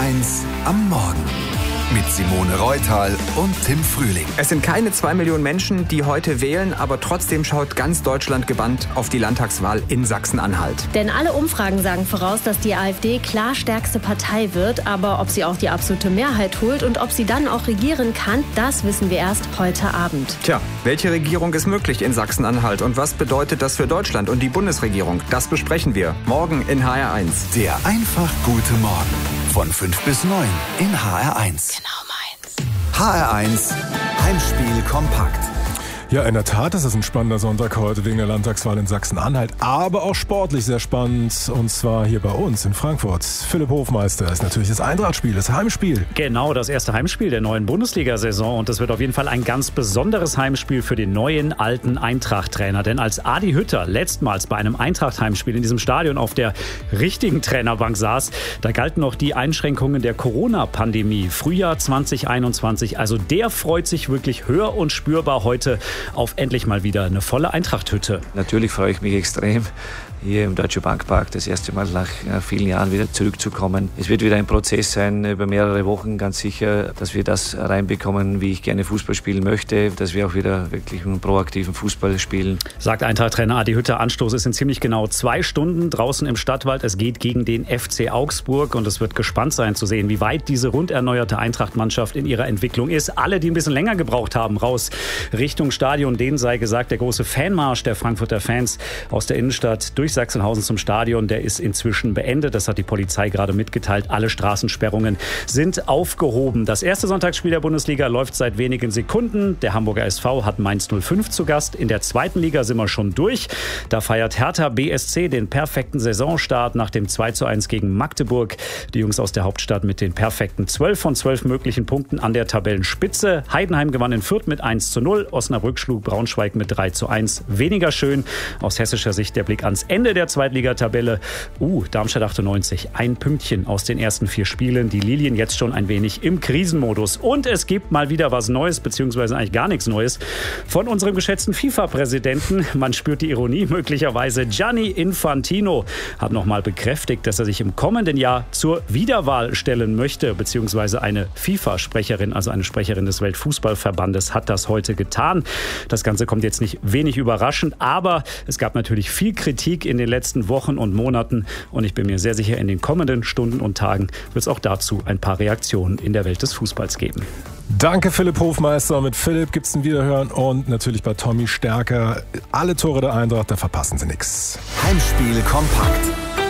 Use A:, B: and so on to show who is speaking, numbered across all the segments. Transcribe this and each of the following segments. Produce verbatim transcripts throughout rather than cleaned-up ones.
A: eins am Morgen mit Simone Reutal und Tim Frühling.
B: Es sind keine zwei Millionen Menschen, die heute wählen, aber trotzdem schaut ganz Deutschland gebannt auf die Landtagswahl in Sachsen-Anhalt.
C: Denn alle Umfragen sagen voraus, dass die AfD klar stärkste Partei wird. Aber ob sie auch die absolute Mehrheit holt und ob sie dann auch regieren kann, das wissen wir erst heute Abend.
B: Tja, welche Regierung ist möglich in Sachsen-Anhalt und was bedeutet das für Deutschland und die Bundesregierung? Das besprechen wir morgen in H R eins.
A: Der einfach gute Morgen von fünf bis neun in H R eins.
C: Genau meins.
A: H R eins Heimspiel kompakt.
D: Ja, in der Tat ist es ein spannender Sonntag heute wegen der Landtagswahl in Sachsen-Anhalt, aber auch sportlich sehr spannend, und zwar hier bei uns in Frankfurt. Philipp Hofmeister ist natürlich das Eintracht-Spiel, das Heimspiel.
E: Genau, das erste Heimspiel der neuen Bundesliga-Saison, und das wird auf jeden Fall ein ganz besonderes Heimspiel für den neuen, alten Eintracht-Trainer, denn als Adi Hütter letztmals bei einem Eintracht-Heimspiel in diesem Stadion auf der richtigen Trainerbank saß, da galten noch die Einschränkungen der Corona-Pandemie, Frühjahr zwanzig einundzwanzig, also der freut sich wirklich hör- und spürbar heute auf endlich mal wieder eine volle Eintracht-Hütte.
F: Natürlich freue ich mich extrem, hier im Deutsche Bank Park das erste Mal nach vielen Jahren wieder zurückzukommen. Es wird wieder ein Prozess sein über mehrere Wochen, ganz sicher, dass wir das reinbekommen, wie ich gerne Fußball spielen möchte, dass wir auch wieder wirklich einen proaktiven Fußball spielen.
E: Sagt Eintracht-Trainer Adi Hütter. Anstoß ist in ziemlich genau zwei Stunden draußen im Stadtwald. Es geht gegen den F C Augsburg und es wird gespannt sein zu sehen, wie weit diese rund erneuerte Eintracht-Mannschaft in ihrer Entwicklung ist. Alle, die ein bisschen länger gebraucht haben, raus Richtung Stadion, denen sei gesagt, der große Fanmarsch der Frankfurter Fans aus der Innenstadt durch Sachsenhausen zum Stadion, der ist inzwischen beendet. Das hat die Polizei gerade mitgeteilt. Alle Straßensperrungen sind aufgehoben. Das erste Sonntagsspiel der Bundesliga läuft seit wenigen Sekunden. Der Hamburger S V hat Mainz null fünf zu Gast. In der zweiten Liga sind wir schon durch. Da feiert Hertha B S C den perfekten Saisonstart nach dem zwei zu eins gegen Magdeburg. Die Jungs aus der Hauptstadt mit den perfekten zwölf von zwölf möglichen Punkten an der Tabellenspitze. Heidenheim gewann in Fürth mit eins zu null. Osnabrück schlug Braunschweig mit drei zu eins. Weniger schön aus hessischer Sicht der Blick ans Ende der Zweitligatabelle. Uh, Darmstadt achtundneunzig. Ein Pünktchen aus den ersten vier Spielen. Die Lilien jetzt schon ein wenig im Krisenmodus. Und es gibt mal wieder was Neues, beziehungsweise eigentlich gar nichts Neues, von unserem geschätzten FIFA-Präsidenten. Man spürt die Ironie möglicherweise. Gianni Infantino hat nochmal bekräftigt, dass er sich im kommenden Jahr zur Wiederwahl stellen möchte, beziehungsweise eine FIFA-Sprecherin, also eine Sprecherin des Weltfußballverbandes, hat das heute getan. Das Ganze kommt jetzt nicht wenig überraschend, aber es gab natürlich viel Kritik in den letzten Wochen und Monaten und ich bin mir sehr sicher, in den kommenden Stunden und Tagen wird es auch dazu ein paar Reaktionen in der Welt des Fußballs geben.
D: Danke Philipp Hofmeister. Mit Philipp gibt's ein Wiederhören und natürlich bei Tommy Stärker. Alle Tore der Eintracht, da verpassen Sie nichts.
A: Heimspiel kompakt.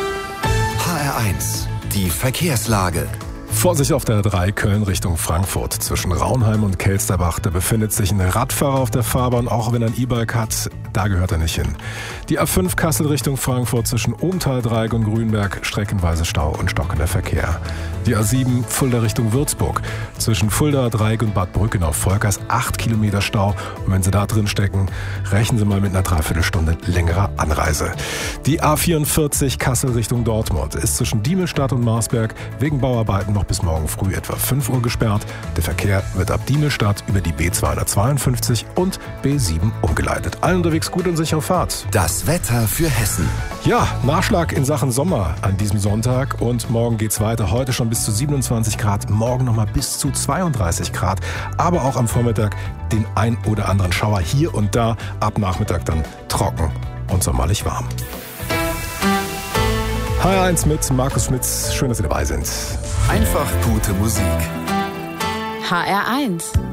A: H R eins, die Verkehrslage.
D: Vorsicht auf der A drei Köln Richtung Frankfurt. Zwischen Raunheim und Kelsterbach, da befindet sich ein Radfahrer auf der Fahrbahn, auch wenn er ein E-Bike hat, da gehört er nicht hin. Die A fünf Kassel Richtung Frankfurt zwischen Ohmtal-Dreieck und Grünberg, streckenweise Stau und stockender Verkehr. Die A sieben Fulda Richtung Würzburg. Zwischen Fulda Dreieck und Bad Brückenau-Volkers acht Kilometer Stau. Und wenn Sie da drin stecken, rechnen Sie mal mit einer Dreiviertelstunde längerer Anreise. Die A vierundvierzig Kassel Richtung Dortmund ist zwischen Diemelstadt und Marsberg wegen Bauarbeiten noch bis morgen früh etwa fünf Uhr gesperrt. Der Verkehr wird ab Diemelstadt über die B zweihundertzweiundfünfzig und B sieben umgeleitet. Allen unterwegs gut und sichere Fahrt.
A: Das Wetter für Hessen.
D: Ja, Nachschlag in Sachen Sommer an diesem Sonntag und morgen geht's weiter. Heute schon bis zu siebenundzwanzig Grad, morgen nochmal bis zu zweiunddreißig Grad. Aber auch am Vormittag den ein oder anderen Schauer hier und da. Ab Nachmittag dann trocken und sommerlich warm. H R eins mit Markus Schmitz. Schön, dass Sie dabei sind.
A: Einfach gute Musik.
C: H R eins.